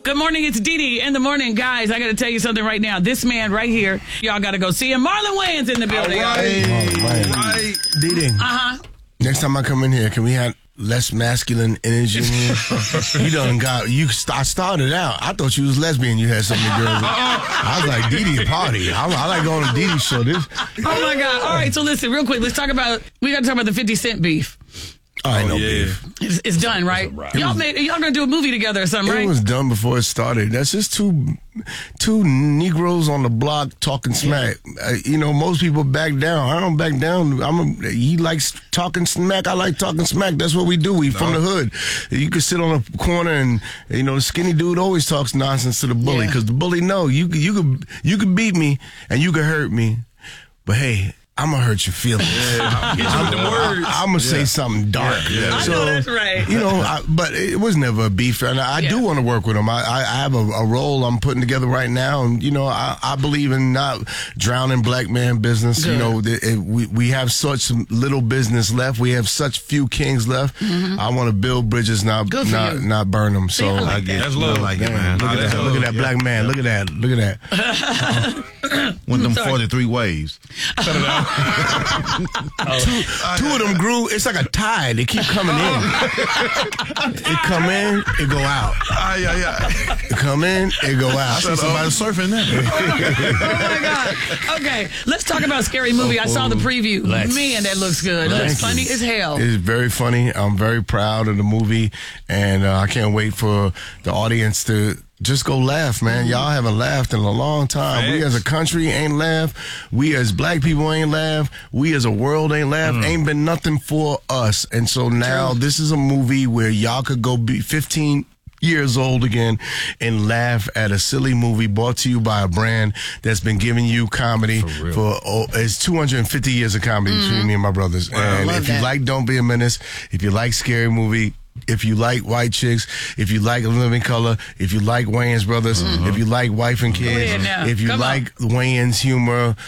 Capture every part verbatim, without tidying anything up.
Good morning, it's Dee Dee in the morning. Guys, I got to tell you something right now. This man right here, y'all got to go see him. Marlon Wayans in the building. All right. All right. All right. Dee Dee. Uh-huh. Next time I come in here, can we have less masculine energy in here? You done got, you, I started out, I thought you was lesbian, you had so many girls. I was like, Dee Dee party. I, I like going to Dee Dee show. This. Oh, my God. All right, so listen, real quick, let's talk about, we got to talk about the fifty cent beef. Oh, I know yeah. beef. It's, it's done, right? Y'all made, y'all gonna do a movie together or something, It right? was done before it started. That's just two two Negroes on the block talking smack. Uh, you know, most people back down. I don't back down. I'm a, he likes talking smack. I like talking smack. That's what we do. We no. from the hood. You can sit on a corner and, you know, the skinny dude always talks nonsense to the bully because yeah. the bully know you you could you could beat me and you could hurt me, but hey, I'm going to hurt your feelings. Yeah, I'm, I'm, I'm going to say something dark. Yeah, yeah. So, I know that's right. You know, I, but it was never a beef. And I, I yeah. do want to work with him. I, I have a, a role I'm putting together right now. And, you know, I, I believe in not drowning black man business. Good. You know, it, it, we, we have such little business left. We have such few kings left. Mm-hmm. I want to build bridges, not not, not burn them. So See, I like that. That's love. Like it, man. Look, at that, look at that black man. Look at that. Look at that. uh, One of them forty-three waves. Cut it out. oh. two, two of them grew. It's like a tide. They keep coming in. It come in, it go out. Uh, yeah, yeah. It come in, it go out. I see somebody surfing there. Oh my God. Okay, let's talk about Scary Movie. I saw the preview. Let's. Man, that looks good. It looks funny as hell. It's very funny. I'm very proud of the movie, and uh, I can't wait for the audience to just go laugh, man. Y'all haven't laughed in a long time. Thanks. We as a country ain't laughed. We as black people ain't laughed. We as a world ain't laughed. Mm. Ain't been nothing for us. And so now True. This is a movie where y'all could go be fifteen years old again and laugh at a silly movie brought to you by a brand that's been giving you comedy for, for oh, it's two hundred fifty years of comedy mm. between me and my brothers. Wow, and if that. you like Don't Be a Menace, if you like Scary Movie, if you like White Chicks, if you like A Living Color, if you like Wayans Brothers, mm-hmm. if you like Wife and Kids, if you Come like on. Wayans humor,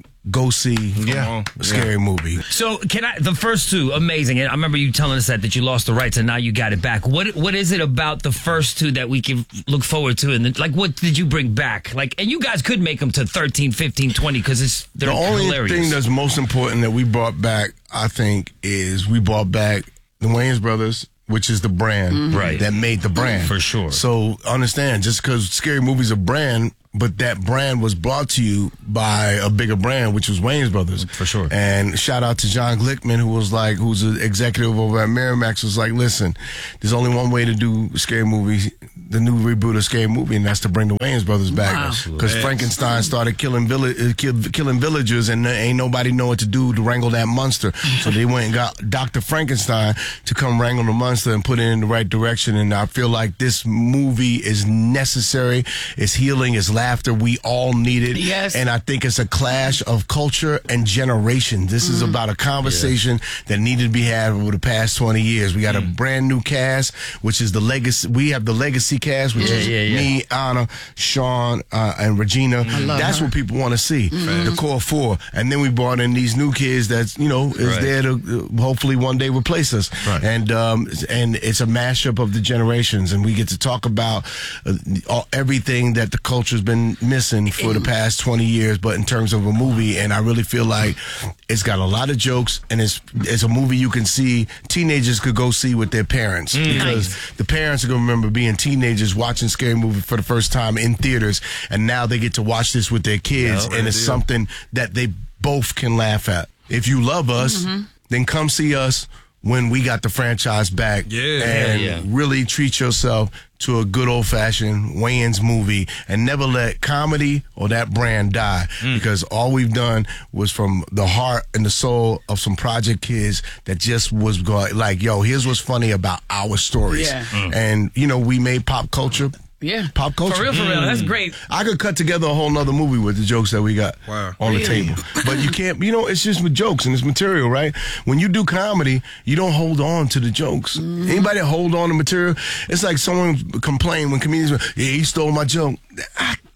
go see yeah. Scary yeah. Movie. So can I, the first two, amazing. And I remember you telling us that, that you lost the rights and now you got it back. What What is it about the first two that we can look forward to? And then, like, what did you bring back? Like, and you guys could make them to thirteen, fifteen, twenty because it's they're The only hilarious. thing that's most important that we brought back, I think, is we brought back the Wayans Brothers, which is the brand mm-hmm. right. that made the brand. For sure. So understand, just because Scary Movie's a brand, but that brand was brought to you by a bigger brand, which was Wayans Brothers. For sure. And shout out to John Glickman, who was like, who's an executive over at Miramax, was like, listen, there's only one way to do Scary Movie, the new reboot of Scary Movie, and that's to bring the Wayans Brothers back. Because wow. Frankenstein started killing, villi- kill, killing villagers, and ain't nobody know what to do to wrangle that monster. So they went and got Doctor Frankenstein to come wrangle the monster and put it in the right direction. And I feel like this movie is necessary. It's healing. It's laughter. We all need it. Yes. And I think it's a clash of culture and generation. This mm-hmm. is about a conversation yeah. that needed to be had over the past twenty years. We got mm. a brand new cast, which is the legacy. We have the legacy cast, which yeah, is yeah, yeah. me, Anna, Sean, uh, and Regina. That's her. What people want to see. Mm-hmm. The core four. And then we brought in these new kids that, you know, is right. there to uh, hopefully one day replace us. Right. And um, and it's a mashup of the generations. And we get to talk about uh, all, everything that the culture's been missing for the past twenty years, but in terms of a movie. And I really feel like it's got a lot of jokes, and it's it's a movie you can see, teenagers could go see with their parents. Mm. Because nice. The parents are going to remember being teenagers watching Scary Movie for the first time in theaters, and now they get to watch this with their kids, yeah, and it's deal. something that they both can laugh at. If you love us, mm-hmm. then come see us when we got the franchise back, yeah, and yeah, yeah. really treat yourself to a good old-fashioned Wayans movie, and never let comedy or that brand die, mm. because all we've done was from the heart and the soul of some project kids that just was going, like, yo, here's what's funny about our stories. Yeah. Mm. And, you know, we made pop culture. Yeah. Pop culture. For real, for real. That's great. I could cut together a whole nother movie with the jokes that we got wow. on really? the table. But you can't, you know, it's just with jokes and it's material, right? When you do comedy, you don't hold on to the jokes. Mm. Anybody hold on to material? It's like someone complained when comedians went, yeah, he stole my joke. I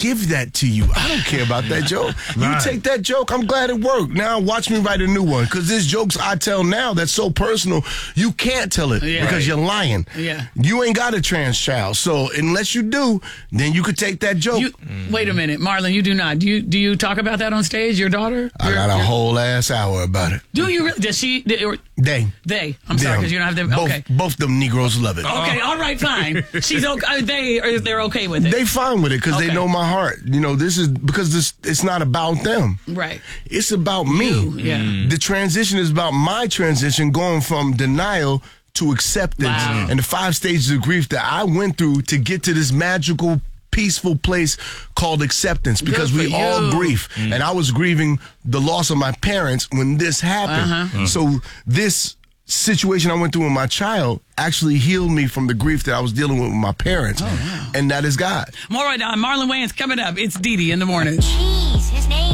give that to you. I don't care about that joke. You take that joke. I'm glad it worked. Now watch me write a new one, because there's jokes I tell now that's so personal you can't tell it Yeah. because you're lying. Yeah. You ain't got a trans child, so unless you do, then you could take that joke. You, wait a minute, Marlon. You do not. Do you do you talk about that on stage? Your daughter? I Your- got a your- whole ass hour about it. Do you? Really, does she? Did, or, They. they. I'm sorry, Them. because you don't have them. Both, Okay. both them Negroes love it. Okay. All right. Fine. She's okay. They are. They're okay with it. They fine with it because Okay. they know my heart. You know, this is because this. It's not about them. Right. It's about me. You, yeah. The transition is about my transition, going from denial to acceptance, Wow. and the five stages of grief that I went through to get to this magical, peaceful place called acceptance, because Good we for all you. grieve. And I was grieving the loss of my parents when this happened. Uh-huh. So this situation I went through with my child actually healed me from the grief that I was dealing with with my parents. Oh, wow. And that is God. More right now. Marlon Wayans coming up. It's Dee Dee in the morning. Jeez, his name